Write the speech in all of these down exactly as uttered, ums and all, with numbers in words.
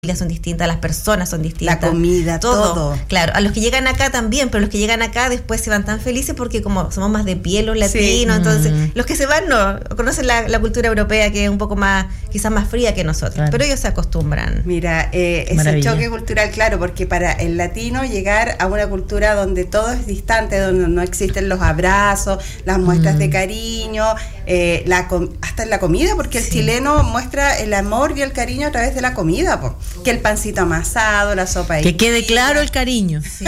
son distintas, las personas son distintas. La comida, todo. todo. Claro, a los que llegan acá también, pero los que llegan acá después se van tan felices porque como somos más de piel los latinos, sí. entonces mm. los que se van no, conocen la, la cultura europea que es un poco más, quizás más fría que nosotros, claro. pero ellos se acostumbran. Mira, eh, ese Maravilla. choque cultural, claro, porque para el latino llegar a una cultura donde todo es distante, donde no existen los abrazos, las muestras mm. de cariño, eh, la hasta en la comida, porque el sí. chileno muestra el amor y el cariño a través de la comida, po. Que el pancito amasado, la sopa de que quede claro el cariño. Sí.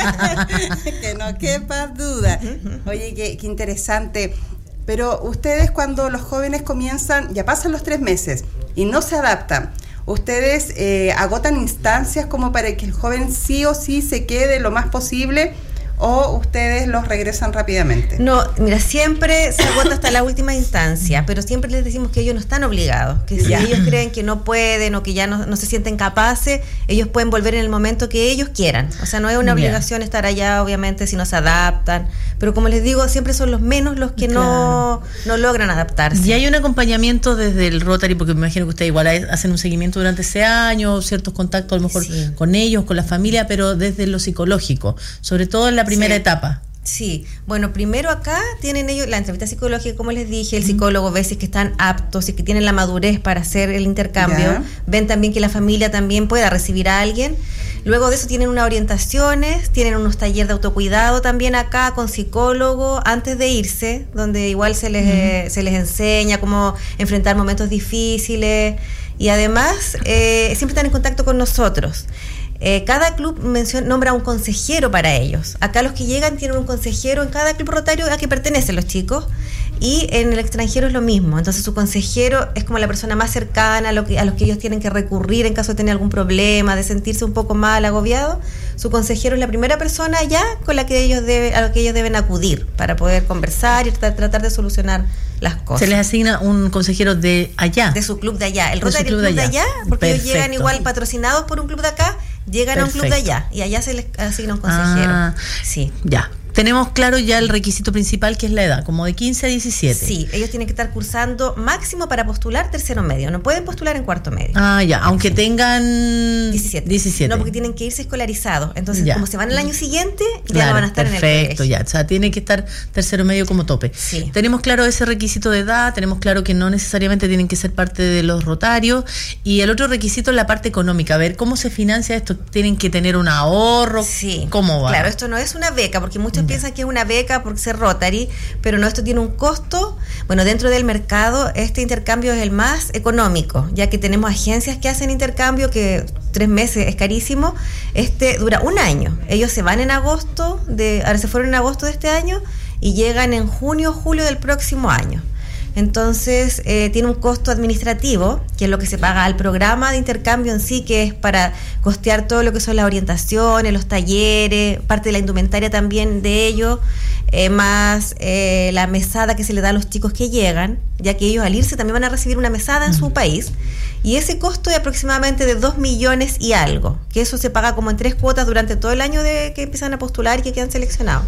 Que no quepa duda. Oye, qué, qué interesante. Pero ustedes, cuando los jóvenes comienzan, ya pasan los tres meses y no se adaptan, ¿ustedes eh, agotan instancias como para que el joven sí o sí se quede lo más posible? ¿O ustedes los regresan rápidamente? No, mira, siempre se agota hasta la última instancia, pero siempre les decimos que ellos no están obligados, que si ya. ellos creen que no pueden o que ya no, no se sienten capaces, ellos pueden volver en el momento que ellos quieran. O sea, no es una obligación yeah. estar allá, obviamente, si no se adaptan, pero como les digo, siempre son los menos los que claro. no, no logran adaptarse. Y hay un acompañamiento desde el Rotary, porque me imagino que ustedes igual hacen un seguimiento durante ese año, ciertos contactos a lo mejor sí. con ellos, con la familia, pero desde lo psicológico, sobre todo en la primera sí. etapa. Sí, bueno, primero acá tienen ellos la entrevista psicológica, como les dije, el psicólogo ve si es que están aptos y que tienen la madurez para hacer el intercambio, yeah. ven también que la familia también pueda recibir a alguien, luego de eso tienen unas orientaciones, tienen unos talleres de autocuidado también acá con psicólogo antes de irse, donde igual se les, uh-huh. se les enseña cómo enfrentar momentos difíciles y además eh, siempre están en contacto con nosotros. Eh, cada club menciona, nombra un consejero para ellos. Acá los que llegan tienen un consejero en cada club rotario a que pertenecen los chicos y en el extranjero es lo mismo. Entonces su consejero es como la persona más cercana a, lo que, a los que ellos tienen que recurrir en caso de tener algún problema, de sentirse un poco mal, agobiado. Su consejero es la primera persona ya con la que ellos debe, a la que ellos deben acudir para poder conversar y tratar, tratar de solucionar las cosas. Se les asigna un consejero de allá. De su club de allá. El Rotary Club de allá, de allá porque Perfecto. Ellos llegan igual patrocinados por un club de acá, llegan Perfecto. A un club de allá y allá se les asigna un consejero. Ah, sí. Ya. Tenemos claro ya el requisito principal, que es la edad, como de quince a diecisiete. Sí, ellos tienen que estar cursando máximo para postular tercero medio, no pueden postular en cuarto medio. Ah, ya, aunque tengan diecisiete. diecisiete. No, porque tienen que irse escolarizados, entonces ya. como se van el año siguiente, ya claro, no van a estar perfecto, en el colegio. Ya, o sea, tiene que estar tercero medio como tope. Sí. Tenemos claro ese requisito de edad, tenemos claro que no necesariamente tienen que ser parte de los rotarios, y el otro requisito es la parte económica, a ver, ¿cómo se financia esto? ¿Tienen que tener un ahorro? Sí. ¿Cómo va? Claro, esto no es una beca, porque muchos ya. piensan que es una beca por ser Rotary, pero no, esto tiene un costo. Bueno, dentro del mercado este intercambio es el más económico, ya que tenemos agencias que hacen intercambio que tres meses es carísimo, este dura un año. Ellos se van en agosto, de ahora se fueron en agosto de este año y llegan en junio o julio del próximo año. Entonces eh, tiene un costo administrativo, que es lo que se paga al programa de intercambio en sí, que es para costear todo lo que son las orientaciones, los talleres, parte de la indumentaria también de ellos, eh, más eh, la mesada que se le da a los chicos que llegan, ya que ellos al irse también van a recibir una mesada en uh-huh. su país, y ese costo es aproximadamente de dos millones y algo, que eso se paga como en tres cuotas durante todo el año de que empiezan a postular y que quedan seleccionados.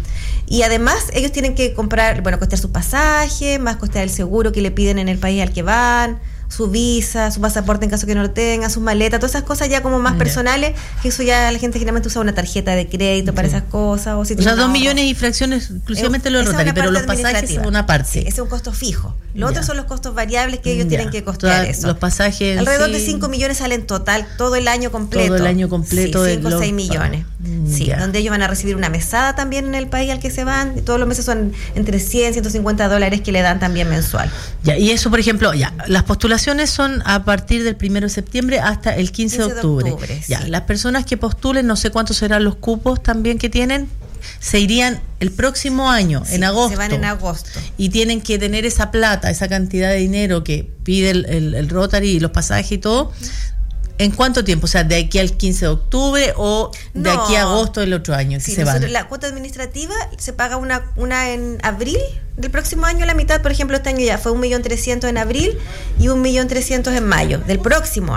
Y además ellos tienen que comprar, bueno, costear su pasaje, más costear el seguro que le piden en el país al que van, su visa, su pasaporte en caso que no lo tengan, sus maletas, todas esas cosas ya como más yeah. personales, que eso ya la gente generalmente usa una tarjeta de crédito sí. para esas cosas. O, si o sea, dos millones y fracciones exclusivamente lo de Rotary, pero los pasajes son una parte. Sí, ese es un costo fijo. Los yeah. otros son los costos variables que ellos yeah. tienen que costear. Toda, eso. Los pasajes. Alrededor sí. de cinco millones salen total todo el año completo. Todo el año completo. Sí, cinco o seis millones. Mm, sí, yeah. donde ellos van a recibir una mesada también en el país al que se van. Todos los meses son entre cien, ciento cincuenta dólares que le dan también mensual. Ya, y eso, por ejemplo, ya, las postulaciones son a partir del primero de septiembre hasta el quince, quince de octubre. De octubre ya, sí. Las personas que postulen, no sé cuántos serán los cupos también que tienen, se irían el próximo año, sí, en agosto. Se van en agosto. Y tienen que tener esa plata, esa cantidad de dinero que pide el, el, el Rotary y los pasajes y todo. ¿En cuánto tiempo? O sea, ¿de aquí al quince de octubre o de no. aquí a agosto del otro año? Sí, se van? La cuota administrativa se paga una, una en abril del próximo año, la mitad, por ejemplo, este año ya fue un millón trescientos en abril y un millón trescientos en mayo del próximo año.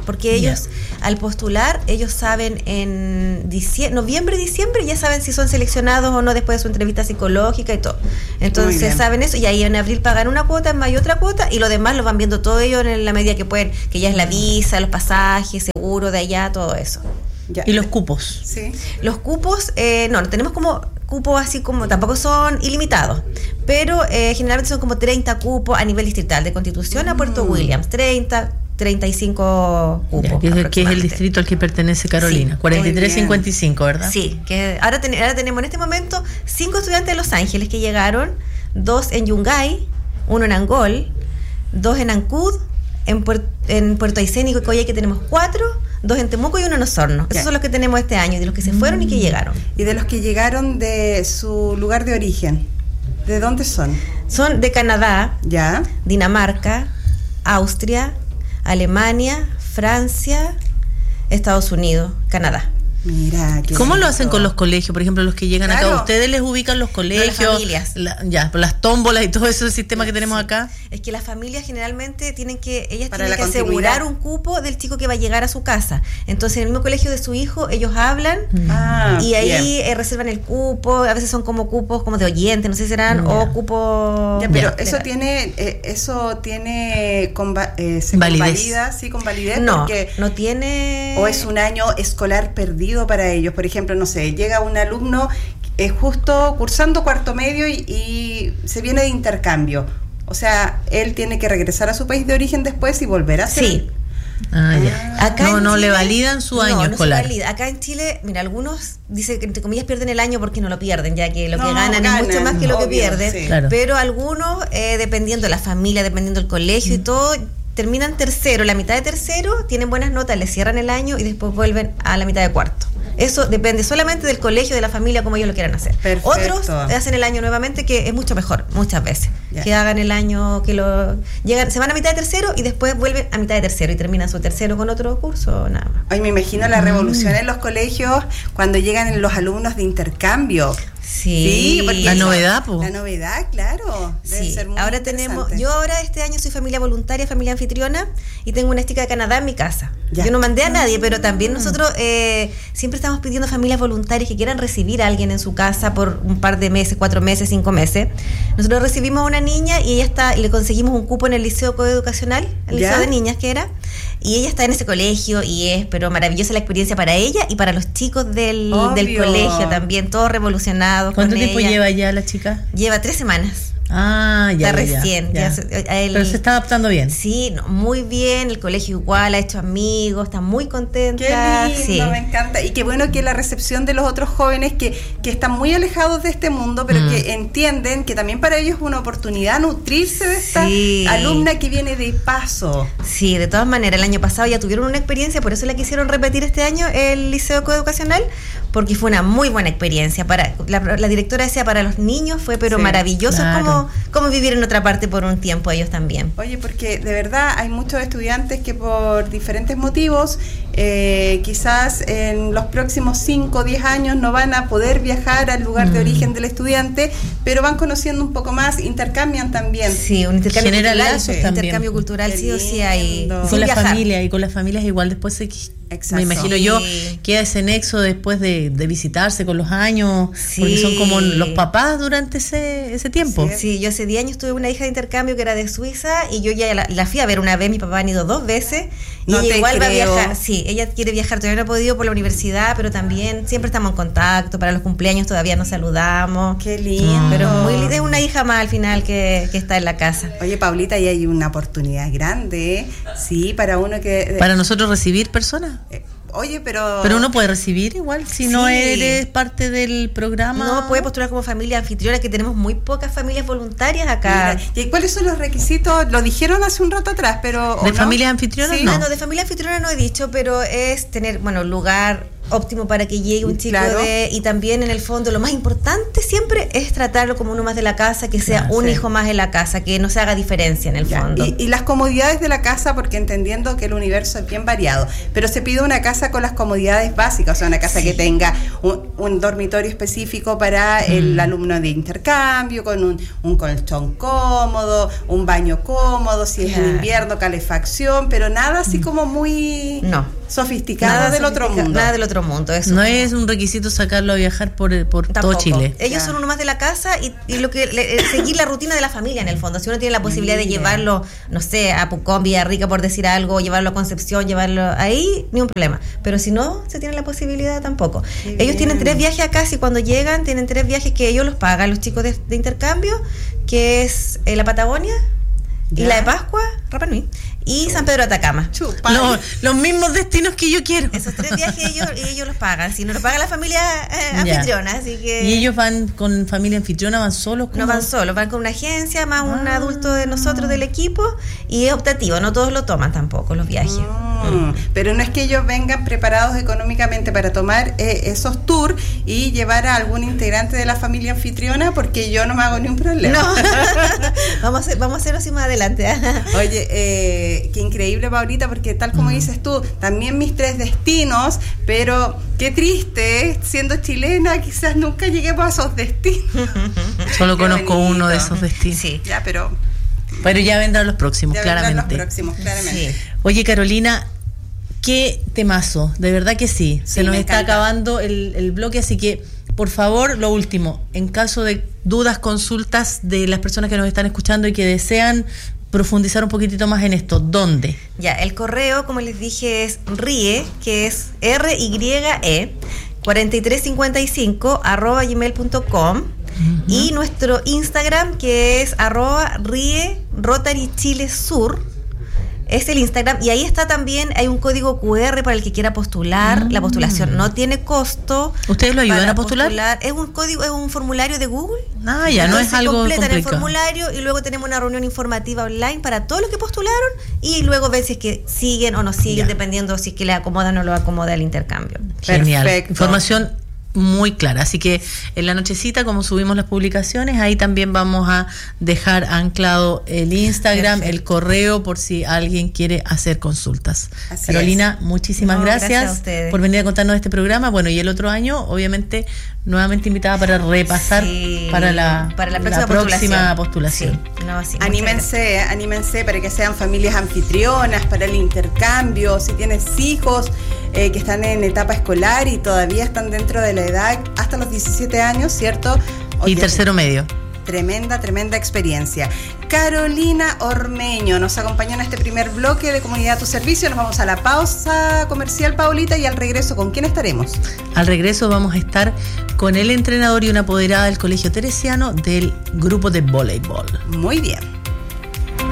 porque ellos yeah. al postular, ellos saben en diciembre, noviembre, diciembre, ya saben si son seleccionados o no después de su entrevista psicológica y todo. Entonces saben eso, y ahí en abril pagan una cuota, en mayo otra cuota, y lo demás lo van viendo todo ellos en la medida que pueden, que ya es la visa, los pasajes, seguro de allá, todo eso. Ya. ¿Y los cupos? Sí. Los cupos, eh, no, tenemos como cupos así como, tampoco son ilimitados, pero eh, generalmente son como treinta cupos a nivel distrital, de Constitución mm. a Puerto Williams, treinta, treinta y cinco cupos. Ya, que, es, que es el distrito al que pertenece Carolina, sí, cuarenta y tres cincuenta y cinco, ¿verdad? Sí, que ahora, ten, ahora tenemos en este momento cinco estudiantes de Los Ángeles que llegaron, dos en Yungay, uno en Angol, dos en Ancud, en, Puer, en Puerto Aysén y Coyhai que tenemos cuatro, dos en Temuco y uno en Osorno. Esos yeah. son los que tenemos este año, de los que se fueron mm. y que llegaron. Y de los que llegaron de su lugar de origen, ¿de dónde son? Son de Canadá, ¿ya? Dinamarca, Austria, Alemania, Francia, Estados Unidos, Canadá. Mira, qué ¿cómo bonito. Lo hacen con los colegios? Por ejemplo, los que llegan claro. acá, ¿ustedes les ubican los colegios? No, las familias. La, ya, las tómbolas y todo ese sistema que tenemos sí. acá. Es que las familias generalmente tienen que, ellas para tienen que asegurar un cupo del chico que va a llegar a su casa. Entonces, en el mismo colegio de su hijo, ellos hablan ah, y ahí eh, reservan el cupo. A veces son como cupos como de oyente, no sé si serán, yeah. o cupos. Ya, pero eso legal. tiene, eh, eso tiene, conva, eh, se convalida, sí, con validez. No, porque no tiene. O es un año escolar perdido para ellos. Por ejemplo, no sé, llega un alumno eh, justo cursando cuarto medio y, y se viene de intercambio. O sea, él tiene que regresar a su país de origen después y volver a hacer. Sí. Ah, ya. Acá no, no Chile, le validan su año no, escolar. No se valida. Acá en Chile, mira, algunos dicen que entre comillas pierden el año porque no lo pierden, ya que lo no, que ganan, ganan es mucho más que lo obvio, que pierden. Sí. Claro. Pero algunos, eh, dependiendo de la familia, dependiendo del colegio mm. y todo, terminan tercero, la mitad de tercero, tienen buenas notas, les cierran el año y después vuelven a la mitad de cuarto. Eso depende solamente del colegio, de la familia, como ellos lo quieran hacer. Perfecto. Otros hacen el año nuevamente, que es mucho mejor, muchas veces. Yeah. Que hagan el año, que lo llegan, se van a mitad de tercero y después vuelven a mitad de tercero y terminan su tercero con otro curso, nada más. Ay, me imagino la revolución mm. en los colegios cuando llegan los alumnos de intercambio. Sí, sí, la novedad, po. La novedad, claro. Debe sí. ser muy ahora tenemos, yo ahora este año soy familia voluntaria, familia anfitriona y tengo una chica de Canadá en mi casa. Ya. Yo no mandé a nadie, pero también nosotros eh, siempre estamos pidiendo familias voluntarias que quieran recibir a alguien en su casa por un par de meses, cuatro meses, cinco meses. Nosotros recibimos a una niña y ella está, y le conseguimos un cupo en el liceo coeducacional, el ¿Ya? liceo de niñas que era, y ella está en ese colegio y es, pero maravillosa la experiencia para ella y para los chicos del, del colegio también, todos revolucionados. ¿Cuánto con tiempo ella. lleva ya la chica? Lleva tres semanas. Ah, ya. Está ya, recién. ya. Ya, ya, él, pero se está adaptando bien. Sí, no, muy bien. El colegio igual, ha hecho amigos, está muy contenta. Qué lindo, sí. me encanta. Y qué bueno que la recepción de los otros jóvenes que, que están muy alejados de este mundo, pero mm. que entienden que también para ellos es una oportunidad nutrirse de esta sí. alumna que viene de paso. Sí, de todas maneras, el año pasado ya tuvieron una experiencia, por eso la quisieron repetir este año el liceo coeducacional, porque fue una muy buena experiencia. Para la, la directora decía, para los niños fue pero sí, maravilloso claro. como, como vivir en otra parte por un tiempo ellos también. Oye, porque de verdad hay muchos estudiantes que por diferentes motivos eh, quizás en los próximos cinco o diez años no van a poder viajar al lugar mm. de origen del estudiante, pero van conociendo un poco más, intercambian también. Sí, un intercambio Genera cultural, lazos intercambio cultural Qué sí o sí hay. Y con la familia, y con las familias igual después se... Exacto. Me imagino sí. yo, queda ese nexo después de, de visitarse con los años, sí. porque son como los papás durante ese, ese tiempo. Sí, sí, yo hace diez años tuve una hija de intercambio que era de Suiza y yo ya la, la fui a ver una vez, mis papás han ido dos veces y no ella igual creo. va a viajar. Sí, ella quiere viajar, todavía no ha podido por la universidad, pero también siempre estamos en contacto, para los cumpleaños todavía nos saludamos. Qué lindo. Pero muy linda, es una hija más al final que, que está en la casa. Oye, Paulita, ahí hay una oportunidad grande, ¿eh? Sí, para uno que... Para nosotros recibir personas. Eh, Oye, pero... Pero uno puede recibir igual, si sí. no eres parte del programa. No, puede postular como familia anfitriona, que tenemos muy pocas familias voluntarias acá. Mira, ¿y cuáles son los requisitos? Lo dijeron hace un rato atrás, pero... ¿De no? familias anfitrionas? Sí, no. no, de familia anfitriona no he dicho, pero es tener, bueno, lugar óptimo para que llegue un chico claro. de... Y también, en el fondo, lo más importante siempre es tratarlo como uno más de la casa, que sea ah, un sí. hijo más en la casa, que no se haga diferencia en el ya. fondo. Y, y las comodidades de la casa, porque entendiendo que el universo es bien variado, pero se pide una casa con las comodidades básicas, o sea, una casa sí. que tenga un, un dormitorio específico para mm. el alumno de intercambio, con un, un colchón cómodo, un baño cómodo, si es en invierno, calefacción, pero nada así como muy no. sofisticado nada del sofisticado, otro mundo. Nada del otro mundo. Eso no como... es un requisito sacarlo a viajar por, por todo Chile. Ellos ya. son uno más de la casa y, y lo que le, seguir la rutina de la familia en el fondo. Si uno tiene la posibilidad de llevarlo, no sé, a Pucón, Villarrica, por decir algo, llevarlo a Concepción, llevarlo ahí, ni un problema. Pero si no se tiene la posibilidad, tampoco. Qué ellos bien. Tienen tres viajes acá, y cuando llegan tienen tres viajes que ellos los pagan, los chicos de, de intercambio, que es eh, la Patagonia, ¿ya? Isla de Pascua, Rapa Nui y San Pedro de Atacama. No, los mismos destinos que yo quiero. Esos tres viajes ellos, ellos los pagan. Si no los paga la familia eh, anfitriona, así que... ¿Y ellos van con familia anfitriona, van solos? ¿Cómo? No van solos, van con una agencia, más ah. un adulto de nosotros del equipo, y es optativo, no todos lo toman tampoco los viajes. Mm. Mm. Pero no es que ellos vengan preparados económicamente para tomar eh, esos tours y llevar a algún integrante de la familia anfitriona, porque yo no me hago ni un problema. No. vamos, a hacer, vamos a hacerlo así más adelante. Oye, eh qué increíble, Paulita, porque tal como mm. dices tú, también mis tres destinos, pero qué triste, siendo chilena, quizás nunca lleguemos a esos destinos. Solo qué conozco bonito. Uno de esos destinos. Sí, ya, pero... Pero ya vendrán los próximos, ya claramente. Vendrán los próximos, claramente. Sí. Oye, Carolina, qué temazo, de verdad que sí. Se sí, nos está encanta. acabando el, el bloque, así que... Por favor, lo último, en caso de dudas, consultas de las personas que nos están escuchando y que desean profundizar un poquitito más en esto, ¿dónde? Ya, el correo, como les dije, es rie, que es R Y E, cuarenta y tres cincuenta y cinco, arroba gmail punto com, uh-huh. y nuestro Instagram, que es arroba rie Rotary Chile Sur. Es el Instagram, y ahí está también, hay un código cu erre para el que quiera postular. Mm. La postulación no tiene costo. ¿Ustedes lo ayudan a postular? postular? Es un código, es un formulario de Google. Ah, ya, no es algo completan complicado. El formulario y luego tenemos una reunión informativa online para todos los que postularon, y luego ven si es que siguen o no siguen, ya. dependiendo si es que le acomoda o no lo acomoda el intercambio. Genial. Perfecto. Información muy clara, así que en la nochecita, como subimos las publicaciones, ahí también vamos a dejar anclado el Instagram, perfecto. El correo, por si alguien quiere hacer consultas. Así Carolina, es. muchísimas no, gracias, gracias a ustedes por venir a contarnos este programa. Bueno, y el otro año, obviamente, nuevamente invitada para repasar sí, para la, para la próxima, la próxima postulación. postulación. Sí. No, sí, anímense, anímense para que sean familias anfitrionas, para el intercambio, si tienes hijos eh, que están en etapa escolar y todavía están dentro de la edad hasta los diecisiete años, ¿cierto? Oye, y tercero medio. Tremenda, tremenda experiencia. Carolina Ormeño nos acompañó en este primer bloque de Comunidad a tu Servicio. Nos vamos a la pausa comercial, Paulita, y al regreso, ¿con quién estaremos? Al regreso vamos a estar con el entrenador y una apoderada del Colegio Teresiano del grupo de voleibol. Muy bien.